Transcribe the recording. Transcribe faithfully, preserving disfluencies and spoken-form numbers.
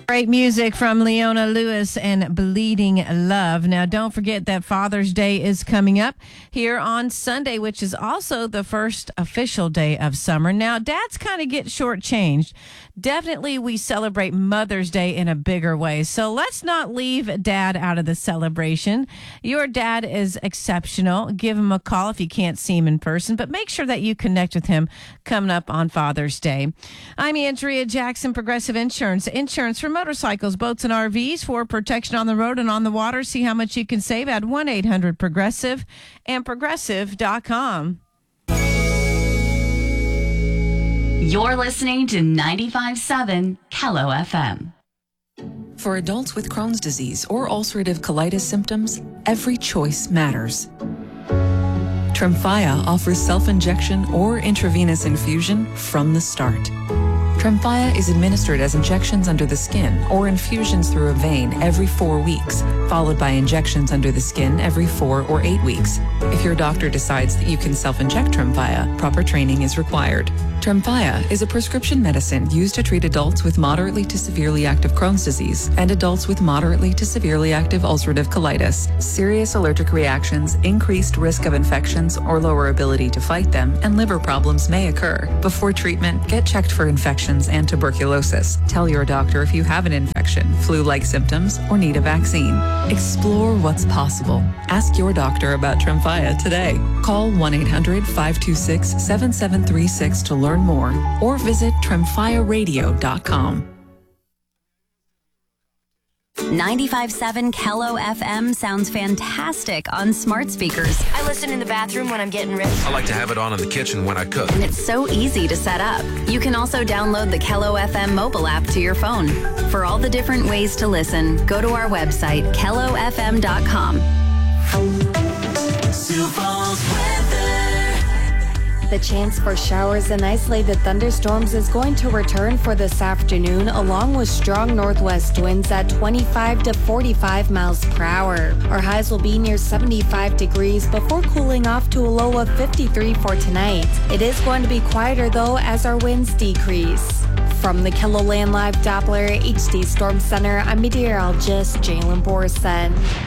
Great music from Leona Lewis and Bleeding Love. Now, don't forget that Father's Day is coming up here on Sunday, which is also the first official day of summer. Now, dads kind of get shortchanged. Definitely, we celebrate Mother's Day in a bigger way. So let's not leave dad out of the celebration. Your dad is exceptional. Give him a call if you can't see him in person, but make sure that you connect with him coming up on Father's Day. I'm Andrea Jackson, Progressive Insurance. Insurance for motorcycles, boats, and R Vs for protection on the road and on the water. See how much you can save at one eight hundred progressive and progressive dot com. You're listening to ninety-five point seven Kello F M. For adults with Crohn's disease or ulcerative colitis symptoms, every choice matters. Tremfya offers self-injection or intravenous infusion from the start. Tremfya is administered as injections under the skin or infusions through a vein every four weeks, followed by injections under the skin every four or eight weeks. If your doctor decides that you can self-inject Tremfya, proper training is required. Tremfya is a prescription medicine used to treat adults with moderately to severely active Crohn's disease and adults with moderately to severely active ulcerative colitis. Serious allergic reactions, increased risk of infections or lower ability to fight them, and liver problems may occur. Before treatment, get checked for infections and tuberculosis. Tell your doctor if you have an infection, flu-like symptoms, or need a vaccine. Explore what's possible. Ask your doctor about Tremfya today. Call one eight hundred five two six seven seven three six to learn more, or visit tremfya radio dot com. ninety-five point seven Kello F M sounds fantastic on smart speakers. I listen in the bathroom when I'm getting ready. I like to have it on in the kitchen when I cook. And it's so easy to set up. You can also download the Kello F M mobile app to your phone. For all the different ways to listen, go to our website, kello f m dot com. The chance for showers and isolated thunderstorms is going to return for this afternoon, along with strong northwest winds at twenty-five to forty-five miles per hour. Our highs will be near seventy-five degrees before cooling off to a low of fifty-three for tonight. It is going to be quieter, though, as our winds decrease. From the KELOLAND Live Doppler H D Storm Center, I'm meteorologist Jalen Borson.